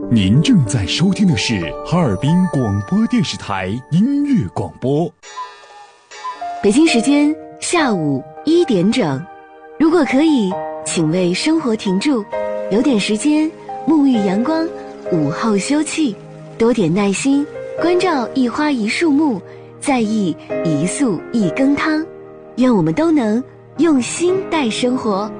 您正在收听的是哈尔滨广播电视台音乐广播。 北京时间下午1点整，如果可以，请为生活停住，留点时间沐浴阳光，午后休憩，多点耐心，关照一花一树木，在意一粟一羹汤。愿我们都能用心待生活。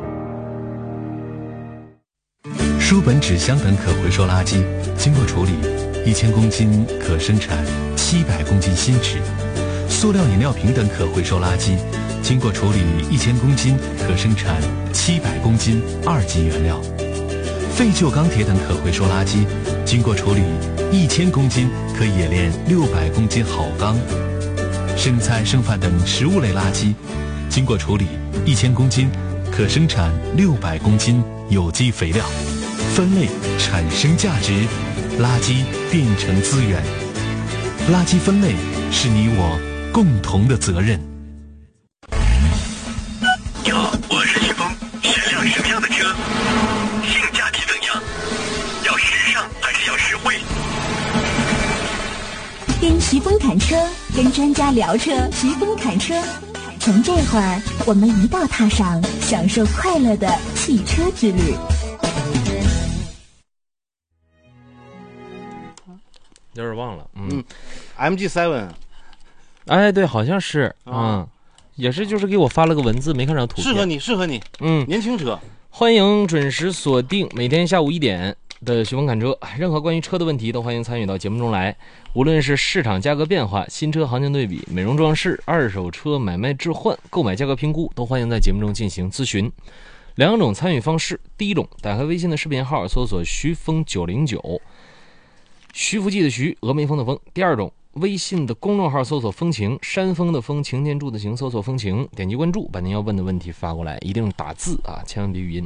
书本、纸箱等可回收垃圾经过处理，1000公斤可生产700公斤新纸；塑料饮料瓶等可回收垃圾经过处理1000公斤可生产700公斤2级原料；废旧钢铁等可回收垃圾经过处理1000公斤可冶炼600公斤好钢；剩菜剩饭等食物类垃圾经过处理1000公斤可生产600公斤有机肥料。分类产生价值，垃圾变成资源。垃圾分类是你我共同的责任。 你好，我是徐峰，选辆什么样的车？性价比怎样？要时尚还是要实惠？ 跟徐峰谈车，跟专家聊车，徐峰谈车。从这会儿，我们一道踏上享受快乐的汽车之旅。 有点忘了 ，MG7， 哎，对，好像是，也是，就是给我发了个文字，没看着图片。 适合你，年轻车。 欢迎准时锁定每天下午1点的徐峰侃车，任何关于车的问题都欢迎参与到节目中来，无论是市场价格变化、新车行情对比、美容装饰、二手车买卖置换、购买价格评估，都欢迎在节目中进行咨询。2种参与方式，第一种，打开微信的视频号，搜索徐峰909。徐福记的徐，峨眉峰的峰。第二种，微信的公众号搜索风情，山峰的峰，擎天柱的擎，搜索风情，点击关注，把您要问的问题发过来，一定打字啊，千万别语音。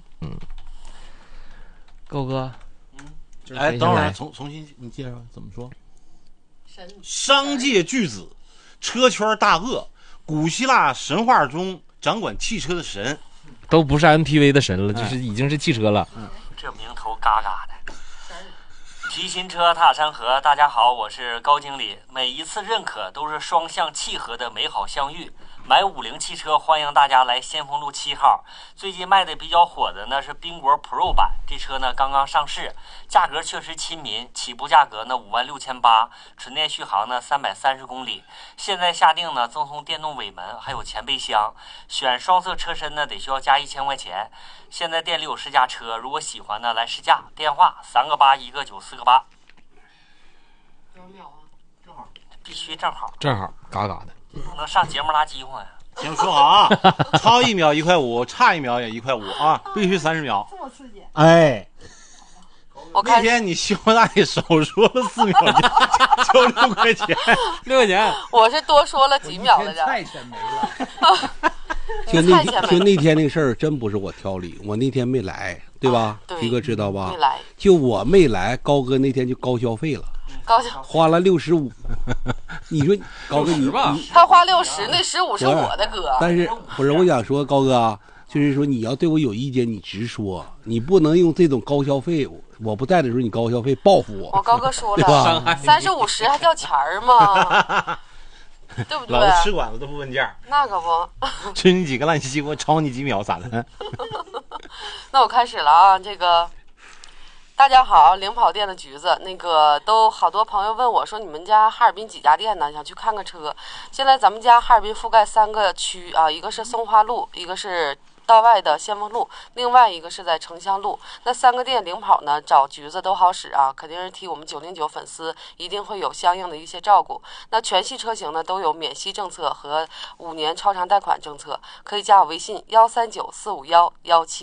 高哥， 哎，等会儿重新你介绍怎么说？商界巨子，车圈大鳄，古希腊神话中掌管汽车的神， 都不是 MPV 的神了，就是已经是汽车了。 这名头嘎嘎的。提新车踏山河，大家好，我是高经理。每一次认可都是双向契合的美好相遇。买50汽车，欢迎大家来先锋路7号。最近卖的比较火的呢是宾国 Pro 版，这车呢刚刚上市，价格确实亲民，起步价格呢56800，纯电续航呢330公里。现在下定呢赠送电动尾门，还有前备箱。选双色车身呢得需要加1000块钱。现在店里有试驾车，如果喜欢呢来试驾。电话3个8，1个9，4个8。 多少秒啊？正好。 必须正好， 嘎嘎的。 不能上节目拉饥荒呀！ 行，说好啊，超1秒1块5，差1秒也1块5啊，必须30秒。 这么刺激！ 哎， 那天你胸大爷少说了4秒就6块钱 ，6块钱。 我是多说了几秒来着。 菜钱没了。就那天那个事儿，真不是我挑理，我那天没来，对吧？徐哥知道吧？ 没来。 就我没来，高哥那天就高消费了。花了65，你说高哥你吧， 他花60，那15是我的哥。 但是不是我想说高哥啊，就是说你要对我有意见，你直说，你不能用这种高消费，我不在的时候你高消费报复我。 我高哥说了，30、50还掉钱儿吗？对不对？ 老子吃馆子都不问价， 那可不。 吃你几个烂西瓜，超你几秒，咋的？ 那我开始了啊，这个。大家好，领跑店的橘子，都好多朋友问我说，你们家哈尔滨几家店呢？想去看个车。现在咱们家哈尔滨覆盖3个区啊，一个是松花路，一个是道外的先锋路，另外一个是在城乡路。那3个店领跑呢，找橘子都好使啊，肯定是替我们909粉丝一定会有相应的一些照顾。那全系车型呢都有免息政策和5年超长贷款政策，可以加我微信139451117。